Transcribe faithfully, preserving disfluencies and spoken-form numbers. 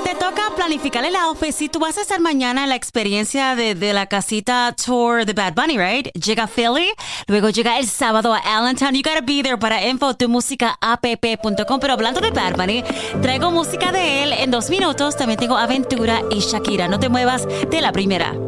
te toca planificar el outfit. Si tú vas a hacer mañana la experiencia de, de la casita tour de Bad Bunny, right? Llega a Philly, luego llega el sábado a Allentown. You gotta be there. Para info, tu música app punto com. Pero hablando de Bad Bunny, traigo música de él en dos minutos. También tengo Aventura y Shakira. No te muevas de la primera.